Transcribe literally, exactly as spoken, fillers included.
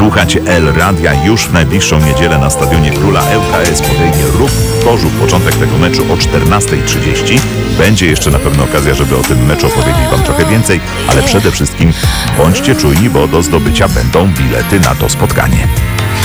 Słuchać El Radia już w najbliższą niedzielę na Stadionie Króla. L K S podejmie Ruch Chorzów. Początek tego meczu o czternasta trzydzieści. Będzie jeszcze na pewno okazja, żeby o tym meczu opowiedzieć Wam trochę więcej, ale przede wszystkim bądźcie czujni, bo do zdobycia będą bilety na to spotkanie.